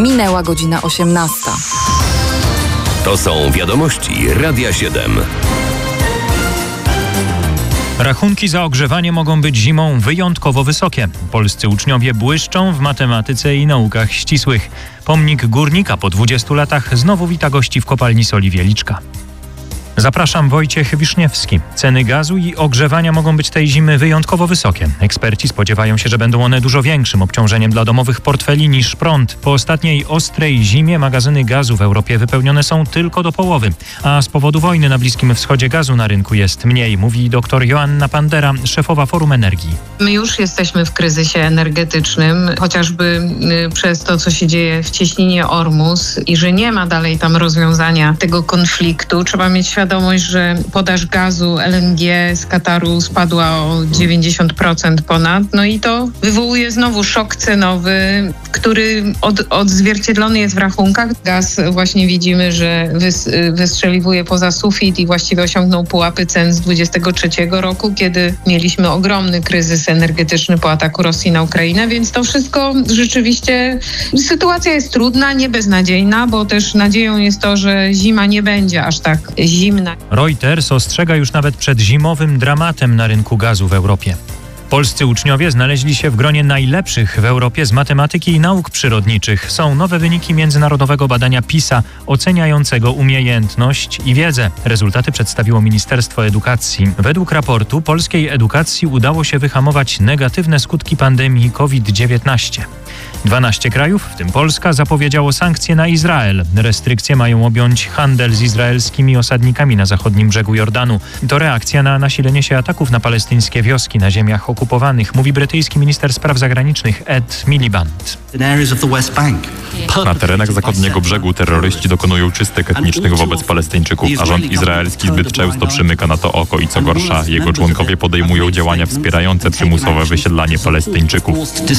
Minęła godzina 18. To są wiadomości Radia 7. Rachunki za ogrzewanie mogą być zimą wyjątkowo wysokie. Polscy uczniowie błyszczą w matematyce i naukach ścisłych. Pomnik górnika po 20 latach znowu wita gości w kopalni soli Wieliczka. Zapraszam, Wojciech Wiszniewski. Ceny gazu i ogrzewania mogą być tej zimy wyjątkowo wysokie. Eksperci spodziewają się, że będą one dużo większym obciążeniem dla domowych portfeli niż prąd. Po ostatniej ostrej zimie magazyny gazu w Europie wypełnione są tylko do połowy, a z powodu wojny na Bliskim Wschodzie gazu na rynku jest mniej, mówi dr Joanna Pandera, szefowa Forum Energii. My już jesteśmy w kryzysie energetycznym, chociażby przez to, co się dzieje w cieśninie Ormus i że nie ma dalej tam rozwiązania tego konfliktu. Trzeba mieć świadomość, że podaż gazu LNG z Kataru spadła o 90% ponad. No i to wywołuje znowu szok cenowy, który odzwierciedlony jest w rachunkach. Gaz właśnie widzimy, że wystrzeliwuje poza sufit i właściwie osiągnął pułapy cen z 2023 roku, kiedy mieliśmy ogromny kryzys energetyczny po ataku Rosji na Ukrainę, więc to wszystko rzeczywiście, sytuacja jest trudna, nie beznadziejna, bo też nadzieją jest to, że zima nie będzie aż tak zimna. Reuters ostrzega już nawet przed zimowym dramatem na rynku gazu w Europie. Polscy uczniowie znaleźli się w gronie najlepszych w Europie z matematyki i nauk przyrodniczych. Są nowe wyniki międzynarodowego badania PISA oceniającego umiejętność i wiedzę. Rezultaty przedstawiło Ministerstwo Edukacji. Według raportu polskiej edukacji udało się wyhamować negatywne skutki pandemii COVID-19. 12 krajów, w tym Polska, zapowiedziało sankcje na Izrael. Restrykcje mają objąć handel z izraelskimi osadnikami na zachodnim brzegu Jordanu. To reakcja na nasilenie się ataków na palestyńskie wioski na ziemiach okupowanych, mówi brytyjski minister spraw zagranicznych Ed Miliband. Na terenach zachodniego brzegu terroryści dokonują czystek etnicznych wobec Palestyńczyków, a rząd izraelski zbyt często przymyka na to oko i co gorsza, jego członkowie podejmują działania wspierające przymusowe wysiedlanie Palestyńczyków.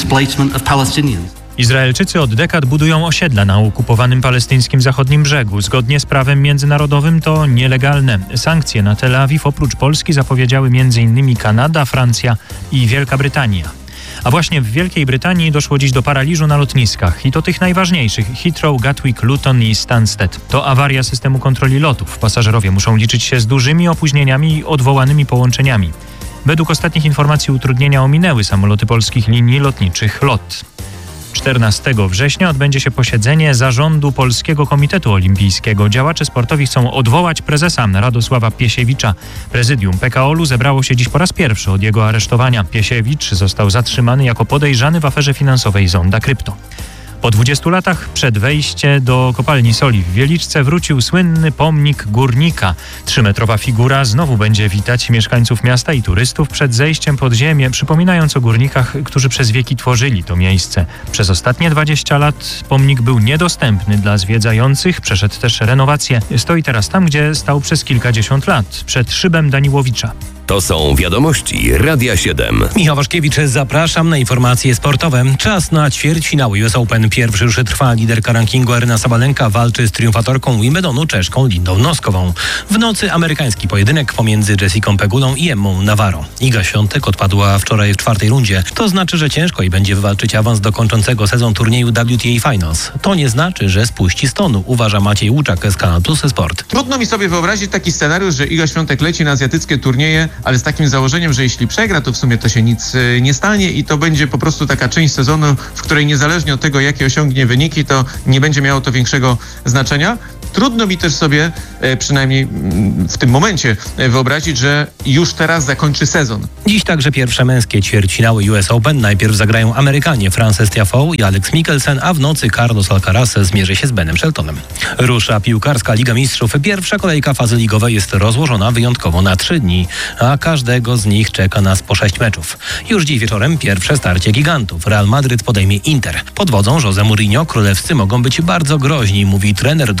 Izraelczycy od dekad budują osiedla na okupowanym palestyńskim zachodnim brzegu. Zgodnie z prawem międzynarodowym to nielegalne. Sankcje na Tel Awiw oprócz Polski zapowiedziały m.in. Kanada, Francja i Wielka Brytania. A właśnie w Wielkiej Brytanii doszło dziś do paraliżu na lotniskach i to tych najważniejszych: Heathrow, Gatwick, Luton i Stansted. To awaria systemu kontroli lotów. Pasażerowie muszą liczyć się z dużymi opóźnieniami i odwołanymi połączeniami. Według ostatnich informacji utrudnienia ominęły samoloty polskich linii lotniczych LOT. 14 września odbędzie się posiedzenie Zarządu Polskiego Komitetu Olimpijskiego. Działacze sportowi chcą odwołać prezesa Radosława Piesiewicza. Prezydium PKOL-u zebrało się dziś po raz pierwszy od jego aresztowania. Piesiewicz został zatrzymany jako podejrzany w aferze finansowej Zonda Krypto. Po 20 latach przed wejściem do kopalni soli w Wieliczce wrócił słynny pomnik górnika. 3-metrowa figura znowu będzie witać mieszkańców miasta i turystów przed zejściem pod ziemię, przypominając o górnikach, którzy przez wieki tworzyli to miejsce. Przez ostatnie 20 lat pomnik był niedostępny dla zwiedzających, przeszedł też renowację. Stoi teraz tam, gdzie stał przez kilkadziesiąt lat, przed szybem Daniłowicza. To są wiadomości Radia 7. Michał Waszkiewicz, zapraszam na informacje sportowe. Czas na ćwierćfinały US Open. Pierwszy już trwa. Liderka rankingu Aryna Sabalenka walczy z triumfatorką Wimbledonu, Czeszką Lindą Noskową. W nocy amerykański pojedynek pomiędzy Jessicą Pegulą i Emmą Navarro. Iga Świątek odpadła wczoraj w 4. rundzie. To znaczy, że ciężko jej będzie wywalczyć awans do kończącego sezon turnieju WTA Finals. To nie znaczy, że spuści z tonu, uważa Maciej Łuczak z Kanal Plus Sport. Trudno mi sobie wyobrazić taki scenariusz, że Iga Świątek leci na azjatyckie turnieje, ale z takim założeniem, że jeśli przegra, to w sumie to się nic nie stanie i to będzie po prostu taka część sezonu, w której niezależnie od tego, jakie osiągnie wyniki, to nie będzie miało to większego znaczenia. Trudno mi też sobie, przynajmniej w tym momencie, wyobrazić, że już teraz zakończy sezon. Dziś także pierwsze męskie ćwierćfinały US Open. Najpierw zagrają Amerykanie Frances Tiafoe i Alex Mikkelsen, a w nocy Carlos Alcaraz zmierzy się z Benem Sheltonem. Rusza piłkarska Liga Mistrzów. Pierwsza kolejka fazy ligowej jest rozłożona wyjątkowo na 3 dni, a każdego z nich czeka nas po 6 meczów. Już dziś wieczorem pierwsze starcie gigantów. Real Madryt podejmie Inter. Pod wodzą José Mourinho królewscy mogą być bardzo groźni, mówi trener drużyny z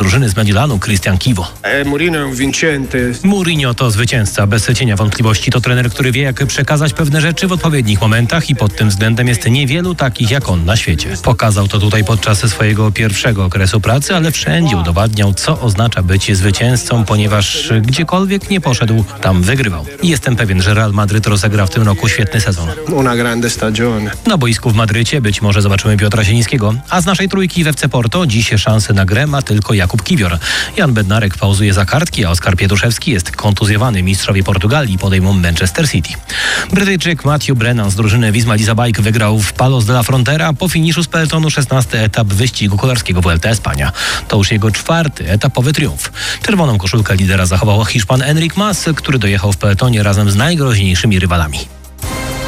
Milanu Christian Chivo. Mourinho to zwycięzca, bez cienia wątpliwości. To trener, który wie, jak przekazać pewne rzeczy w odpowiednich momentach i pod tym względem jest niewielu takich jak on na świecie. Pokazał to tutaj podczas swojego pierwszego okresu pracy, ale wszędzie udowadniał, co oznacza być zwycięzcą, ponieważ gdziekolwiek nie poszedł, tam wygrywał. I jestem pewien, że Real Madryt rozegra w tym roku świetny sezon. Na boisku w Madrycie być może zobaczymy Piotra Zielińskiego, a z naszej trójki w FC Porto dziś szansę na grę ma tylko Jakub Kiwior. Jan Bednarek pauzuje za kartki, a Oskar Pietuszewski jest kontuzjowany. Mistrzowie Portugalii podejmą Manchester City. Brytyjczyk Matthew Brennan z drużyny Wisma Lease Bike wygrał w Palos de la Frontera po finiszu z peletonu 16. etap wyścigu kolarskiego Vuelta Espania. To już jego 4. etapowy triumf. Czerwoną koszulkę lidera zachował Hiszpan Enric Mas, który dojechał w peletonie razem z najgroźniejszymi rywalami.